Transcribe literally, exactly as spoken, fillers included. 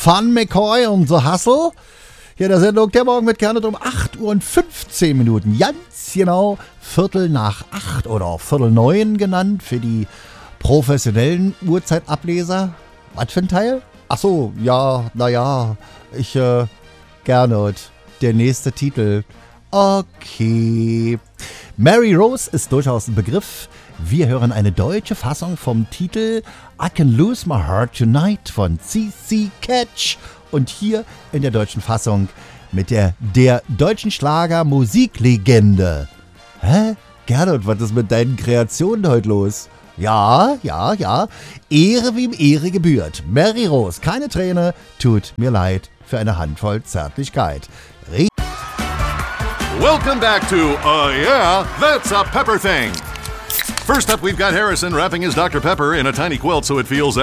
Fun McCoy und The Hustle. Hier der Sendung, der Morgen mit Gernot um acht Uhr und fünfzehn Minuten. Ganz genau Viertel nach acht oder auch Viertel neun genannt für die professionellen Uhrzeitableser. Was für ein Teil? Ach so, ja, naja, ich, äh, Gernot, der nächste Titel. Okay. Mary Rose ist durchaus ein Begriff. Wir hören eine deutsche Fassung vom Titel I Can Lose My Heart Tonight von C C Catch. Und hier in der deutschen Fassung mit der, der deutschen Schlager-Musiklegende. Hä? Gernot, was ist mit deinen Kreationen heute los? Ja, ja, ja. Ehre wie ihm Ehre gebührt. Mary Rose, keine Träne, tut mir leid für eine Handvoll Zärtlichkeit. Re- Welcome back to Uh Yeah, That's a Pepper Thing. First up, we've got Harrison wrapping his Doctor Pepper in a tiny quilt so it feels